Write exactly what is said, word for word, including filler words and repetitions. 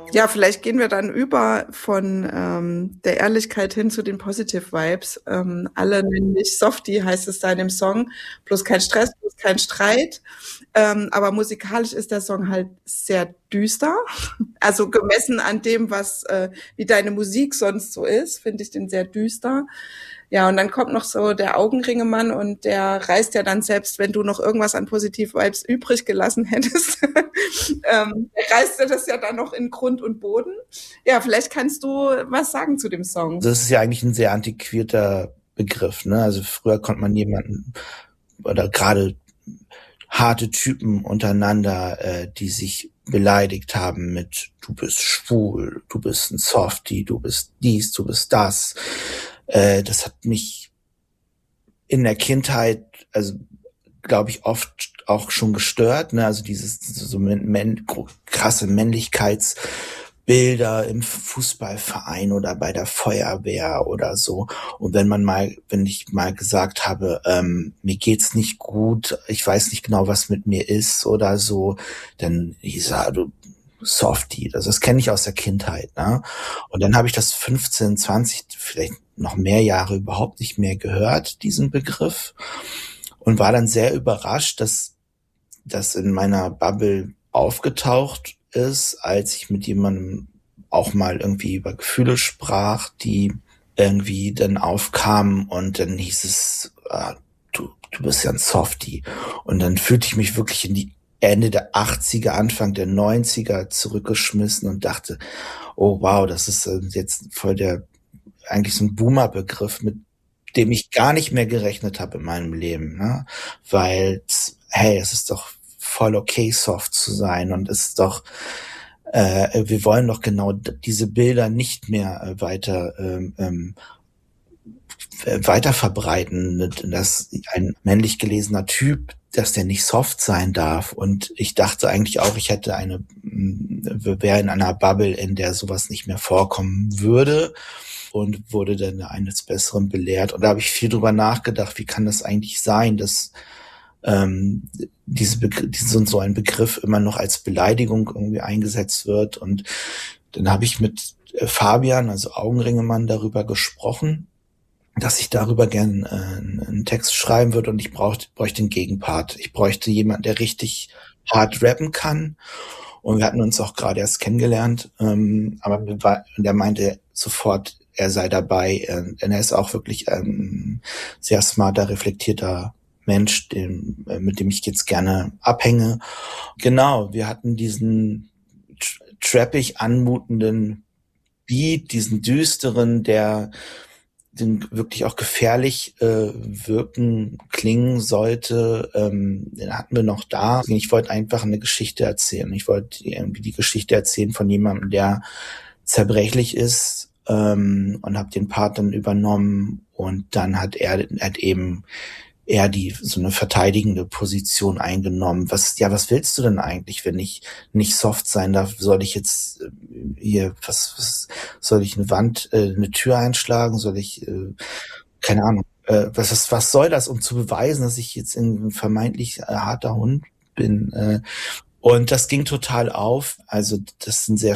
Ja, vielleicht gehen wir dann über von ähm, der Ehrlichkeit hin zu den Positive Vibes. Ähm, alle nennen mich Softie, heißt es da in dem Song. Bloß kein Stress, bloß kein Streit. Ähm, aber musikalisch ist der Song halt sehr düster. Also gemessen an dem, was äh, wie deine Musik sonst so ist, finde ich den sehr düster. Ja, und dann kommt noch so der Augenringemann und der reißt ja dann, selbst wenn du noch irgendwas an Positive Vibes übrig gelassen hättest, ähm, reißt er das ja dann noch in Grund und Boden. Ja, vielleicht kannst du was sagen zu dem Song. Das ist ja eigentlich ein sehr antiquierter Begriff, ne? Also früher konnte man jemanden oder gerade harte Typen untereinander, äh, die sich beleidigt haben mit du bist schwul, du bist ein Softie, du bist dies, du bist das. Äh, das hat mich in der Kindheit, also glaube ich, oft auch schon gestört, ne? Also dieses so männ- krasse Männlichkeitsbilder im Fußballverein oder bei der Feuerwehr oder so. Und wenn man mal, wenn ich mal gesagt habe, ähm, mir geht's nicht gut, ich weiß nicht genau, was mit mir ist oder so, dann hieß er, du Softie, also das kenne ich aus der Kindheit, ne? Und dann habe ich das fünfzehn, zwanzig, vielleicht noch mehr Jahre überhaupt nicht mehr gehört, diesen Begriff. Und war dann sehr überrascht, dass das in meiner Bubble aufgetaucht ist, als ich mit jemandem auch mal irgendwie über Gefühle sprach, die irgendwie dann aufkamen und dann hieß es, ah, du, du bist ja ein Softie. Und dann fühlte ich mich wirklich in die Ende der achtziger, Anfang der neunziger zurückgeschmissen und dachte, oh wow, das ist jetzt voll der, eigentlich so ein Boomer-Begriff, mit dem ich gar nicht mehr gerechnet habe in meinem Leben, ne? Weil, hey, es ist doch voll okay, soft zu sein und es ist doch, äh, wir wollen doch genau diese Bilder nicht mehr äh, weiter ähm, ähm, weiter verbreiten, dass ein männlich gelesener Typ, dass der nicht soft sein darf. Und ich dachte eigentlich auch, ich hätte eine, wäre in einer Bubble, in der sowas nicht mehr vorkommen würde. Und wurde dann eines Besseren belehrt. Und da habe ich viel drüber nachgedacht, wie kann das eigentlich sein, dass ähm, diese Begr- diese, so ein Begriff immer noch als Beleidigung irgendwie eingesetzt wird. Und dann habe ich mit äh, Fabian, also Augenringemann, darüber gesprochen, dass ich darüber gern äh, einen Text schreiben würde und ich brauchte, bräuchte einen Gegenpart. Ich bräuchte jemanden, der richtig hart rappen kann. Und wir hatten uns auch gerade erst kennengelernt, ähm, aber der meinte sofort, er sei dabei. Denn er ist auch wirklich ein sehr smarter, reflektierter Mensch, dem, mit dem ich jetzt gerne abhänge. Genau, wir hatten diesen trappig anmutenden Beat, diesen düsteren, der den wirklich auch gefährlich äh, wirken, klingen sollte, ähm, den hatten wir noch da. Ich wollte einfach eine Geschichte erzählen. Ich wollte irgendwie die Geschichte erzählen von jemandem, der zerbrechlich ist, ähm, und habe den Part dann übernommen und dann hat er hat eben eher die so eine verteidigende Position eingenommen. Was ja, was willst du denn eigentlich, wenn ich nicht soft sein darf? Soll ich jetzt äh, hier was, was soll ich eine Wand, äh, eine Tür einschlagen? Soll ich äh, keine Ahnung? Äh, was was was soll das, um zu beweisen, dass ich jetzt ein vermeintlich äh, harter Hund bin? Äh, und das ging total auf. Also das sind sehr